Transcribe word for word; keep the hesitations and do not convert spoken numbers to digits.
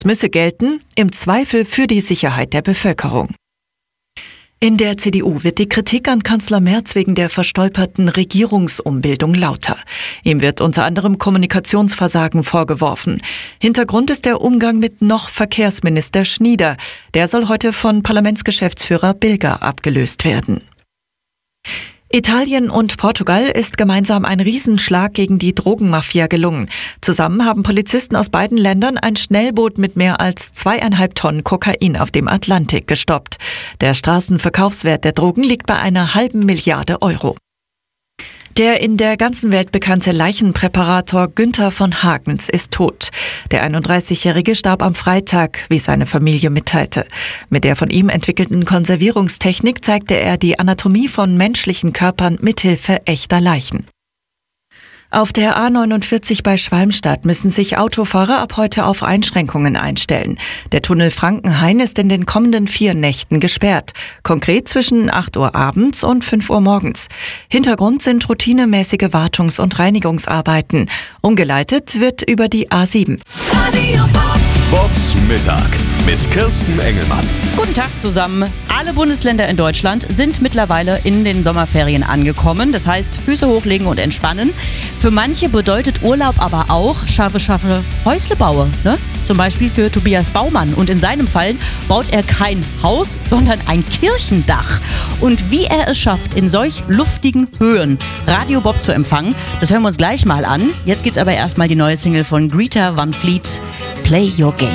müsse gelten, im Zweifel für die Sicherheit der Bevölkerung. In der C D U wird die Kritik an Kanzler Merz wegen der verstolperten Regierungsumbildung lauter. Ihm wird unter anderem Kommunikationsversagen vorgeworfen. Hintergrund ist der Umgang mit noch Verkehrsminister Schnieder. Der soll heute von Parlamentsgeschäftsführer Bilger abgelöst werden. Italien und Portugal ist gemeinsam ein Riesenschlag gegen die Drogenmafia gelungen. Zusammen haben Polizisten aus beiden Ländern ein Schnellboot mit mehr als zweieinhalb Tonnen Kokain auf dem Atlantik gestoppt. Der Straßenverkaufswert der Drogen liegt bei einer halben Milliarde Euro. Der in der ganzen Welt bekannte Leichenpräparator Günther von Hagens ist tot. Der einunddreißigjährige starb am Freitag, wie seine Familie mitteilte. Mit der von ihm entwickelten Konservierungstechnik zeigte er die Anatomie von menschlichen Körpern mithilfe echter Leichen. Auf der A neunundvierzig bei Schwalmstadt müssen sich Autofahrer ab heute auf Einschränkungen einstellen. Der Tunnel Frankenhain ist in den kommenden vier Nächten gesperrt. Konkret zwischen acht Uhr abends und fünf Uhr morgens. Hintergrund sind routinemäßige Wartungs- und Reinigungsarbeiten. Umgeleitet wird über die A sieben. Bobs Mittag mit Kirsten Engelmann. Guten Tag zusammen. Alle Bundesländer in Deutschland sind mittlerweile in den Sommerferien angekommen. Das heißt, Füße hochlegen und entspannen. Für manche bedeutet Urlaub aber auch scharfe, scharfe Häuslebaue. Ne? Zum Beispiel für Tobias Baumann. Und in seinem Fall baut er kein Haus, sondern ein Kirchendach. Und wie er es schafft, in solch luftigen Höhen Radio Bob zu empfangen, das hören wir uns gleich mal an. Jetzt gibt's aber erstmal die neue Single von Greta Van Fleet, Play Your Game.